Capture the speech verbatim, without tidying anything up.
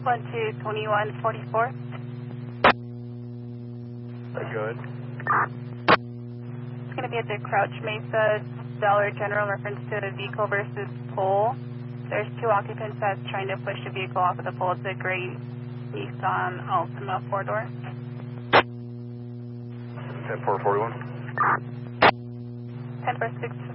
one two twenty-one forty-four. Good. It's going to be at the Crouch Mesa Dollar General in reference to the vehicle versus pole. There's two occupants that's trying to push the vehicle off of the pole. It's a gray Nissan Altima four-door. ten four forty-one. ten four six